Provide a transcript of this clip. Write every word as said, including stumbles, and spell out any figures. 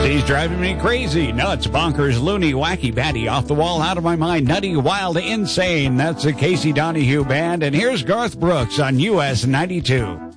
He's driving me crazy, nuts, bonkers, loony, wacky, batty, off the wall, out of my mind, nutty, wild, insane. That's the Casey Donahue Band, and here's Garth Brooks on U S ninety-two.